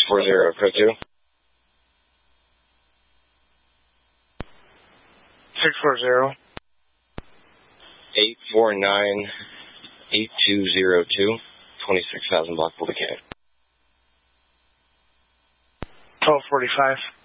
640 Pro 2. 640. 849 8202 26,000 block Boulder Canyon. 1245.